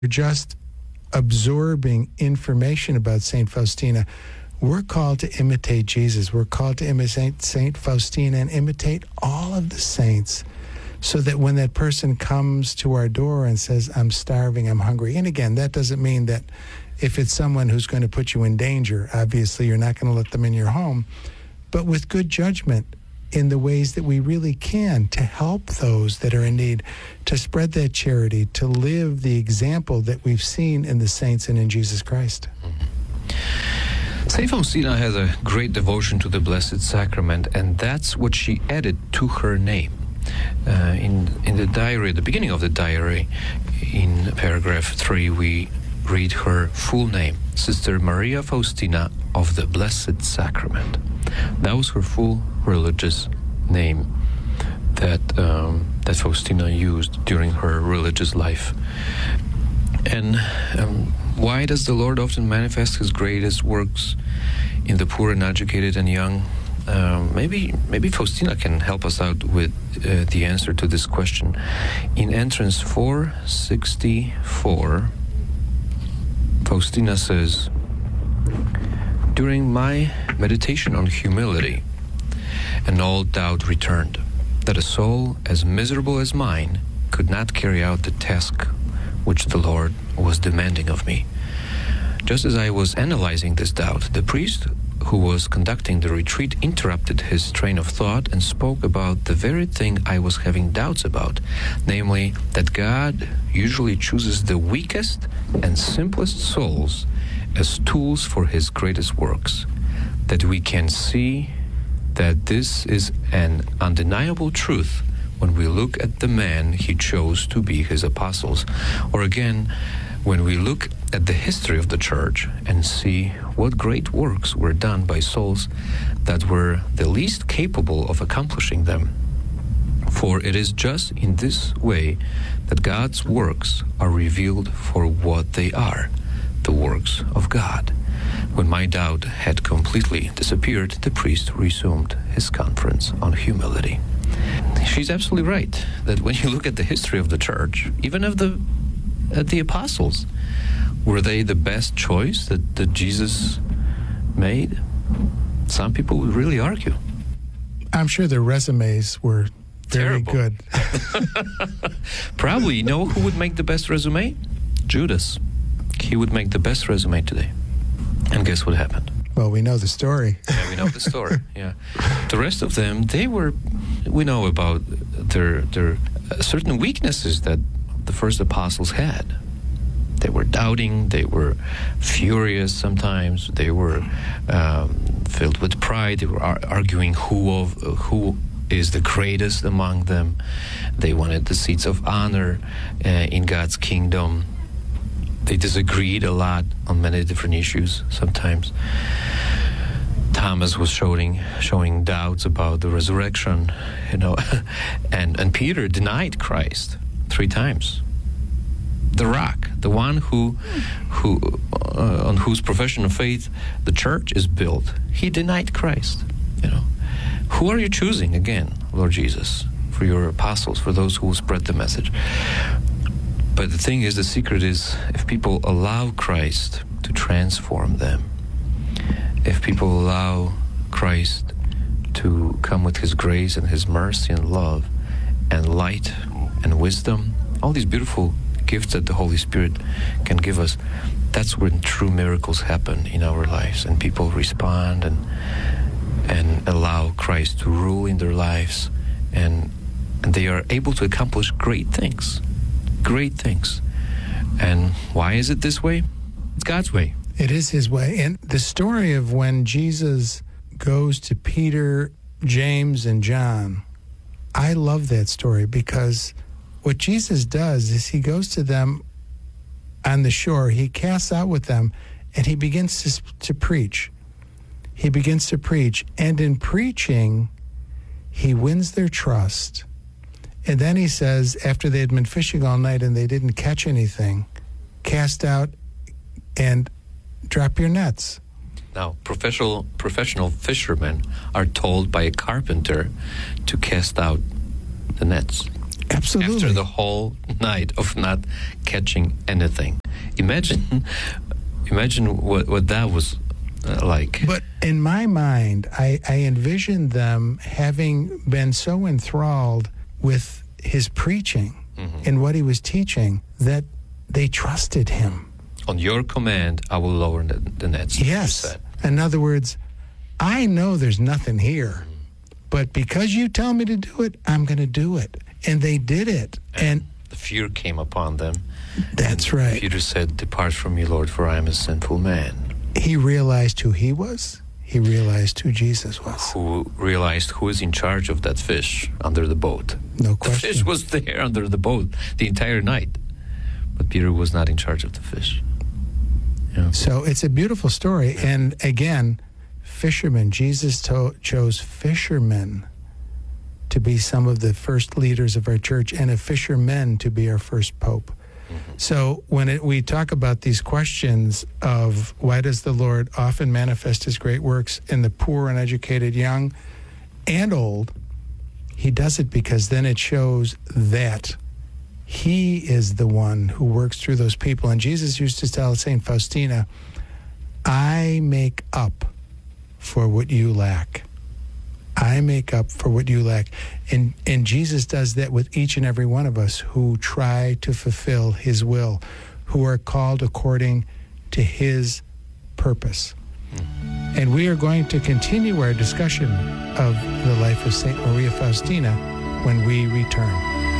just absorbing information about St. Faustina. We're called to imitate Jesus. We're called to imitate St. Faustina and imitate all of the saints, so that when that person comes to our door and says, I'm starving, I'm hungry, and again, that doesn't mean that if it's someone who's going to put you in danger, obviously you're not going to let them in your home, but with good judgment in the ways that we really can to help those that are in need, to spread that charity, to live the example that we've seen in the saints and in Jesus Christ. St. Faustina has a great devotion to the Blessed Sacrament, and that's what she added to her name. In the diary, at the beginning of the diary, in paragraph 3, we read her full name, Sister Maria Faustina of the Blessed Sacrament. That was her full religious name that Faustina used during her religious life. And why does the Lord often manifest His greatest works in the poor and educated and young? Maybe Faustina can help us out with the answer to this question. In entrance 464, Faustina says, during my meditation on humility, and all doubt returned, that a soul as miserable as mine could not carry out the task which the Lord was demanding of me. Just as I was analyzing this doubt, the priest who was conducting the retreat interrupted his train of thought and spoke about the very thing I was having doubts about, namely that God usually chooses the weakest and simplest souls as tools for His greatest works, that we can see that this is an undeniable truth when we look at the man He chose to be His apostles, or again, when we look at the history of the Church and see what great works were done by souls that were the least capable of accomplishing them. For it is just in this way that God's works are revealed for what they are, the works of God. When my doubt had completely disappeared, the priest resumed his conference on humility. She's absolutely right that when you look at the history of the Church, even of the apostles, were they the best choice that Jesus made? Some people would really argue. I'm sure their resumes were very Terrible. good. Probably, you know who would make the best resume? Judas. He would make the best resume today. And guess what happened? Well, we know the story. Yeah, we know the story. Yeah, the rest of them, we know about their certain weaknesses that the first apostles had. They were doubting. They were furious sometimes. They were filled with pride. They were arguing who is the greatest among them. They wanted the seats of honor in God's kingdom. They disagreed a lot on many different issues sometimes. Thomas was showing doubts about the resurrection, and Peter denied Christ 3 times. The rock, the one who on whose profession of faith the church is built, he denied Christ. Who are you choosing again, Lord Jesus, for your apostles, for those who will spread the message? But the thing is, the secret is, if people allow Christ to transform them, if people allow Christ to come with His grace and His mercy and love and light and wisdom, all these beautiful gifts that the Holy Spirit can give us, that's when true miracles happen in our lives, and people respond and allow Christ to rule in their lives, and they are able to accomplish great things. And why is it this way? It's God's way. It is His way. And the story of when Jesus goes to Peter, James, and John, I love that story, because what Jesus does is He goes to them on the shore, He casts out with them, and He begins to preach. He begins to preach, and in preaching, He wins their trust. And then He says, after they had been fishing all night and they didn't catch anything, cast out and drop your nets. Now, professional fishermen are told by a carpenter to cast out the nets. Absolutely. After the whole night of not catching anything. Imagine what that was like. But in my mind, I envisioned them having been so enthralled with his preaching and what he was teaching that they trusted him. On your command, I will lower the nets. Yes. In other words, I know there's nothing here, but because you tell me to do it, I'm going to do it. And they did it. And the fear came upon them. That's right. Peter said, "Depart from me, Lord, for I am a sinful man." He realized who he was. He realized who Jesus was. Who realized who is in charge of that fish under the boat. No The question. fish was there under the boat the entire night. But Peter was not in charge of the fish. Yeah. So it's a beautiful story. And again, fishermen. Jesus chose fishermen to be some of the first leaders of our church, and a fishermen to be our first pope. So when we talk about these questions of why does the Lord often manifest his great works in the poor, uneducated, young, and old, he does it because then it shows that he is the one who works through those people. And Jesus used to tell St. Faustina, I make up for what you lack. I make up for what you lack. And Jesus does that with each and every one of us who try to fulfill his will, who are called according to his purpose. And we are going to continue our discussion of the life of St. Maria Faustina when we return.